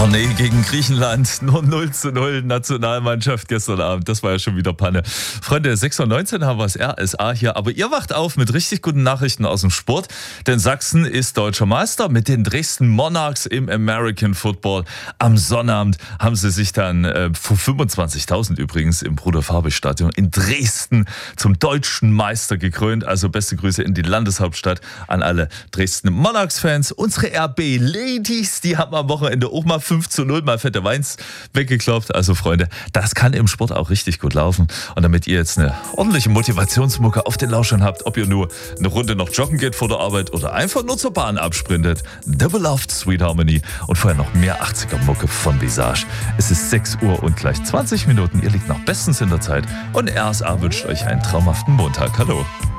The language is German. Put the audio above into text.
Oh nee, gegen Griechenland nur 0:0 Nationalmannschaft gestern Abend. Das war ja schon wieder Panne. Freunde, 6:19 Uhr haben wir das RSA hier. Aber ihr wacht auf mit richtig guten Nachrichten aus dem Sport. Denn Sachsen ist deutscher Meister mit den Dresden Monarchs im American Football. Am Sonnabend haben sie sich dann vor 25.000 übrigens im Bruder-Farbig-Stadion in Dresden zum deutschen Meister gekrönt. Also beste Grüße in die Landeshauptstadt an alle Dresden Monarchs-Fans. Unsere RB-Ladies, die haben am Wochenende auch mal 5:0 mal fette Weins weggeklopft. Also Freunde, das kann im Sport auch richtig gut laufen. Und damit ihr jetzt eine ordentliche Motivationsmucke auf den Lauschern habt, ob ihr nur eine Runde noch joggen geht vor der Arbeit oder einfach nur zur Bahn absprintet, The Beloved Sweet Harmony und vorher noch mehr 80er-Mucke von Visage. Es ist 6 Uhr und gleich 20 Minuten. Ihr liegt noch bestens in der Zeit und RSA wünscht euch einen traumhaften Montag. Hallo.